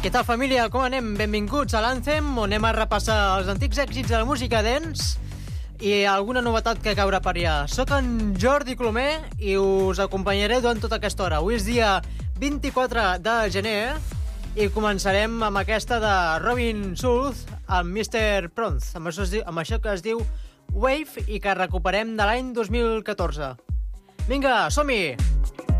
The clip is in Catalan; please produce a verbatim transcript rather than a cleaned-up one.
Què tal, família? Com anem? Benvinguts a l'Anthem, on anem a repassar els antics èxits de la música dance i alguna novetat que caurà per allà. Soc en Jordi Colomer i us acompanyaré durant tota aquesta hora. Avui és dia vint-i-quatre de gener i començarem amb aquesta de Robin Schulz amb mister Proms, amb això, diu, amb això que es diu Wave i que recuperem de l'any dos mil catorze. Vinga, som-hi!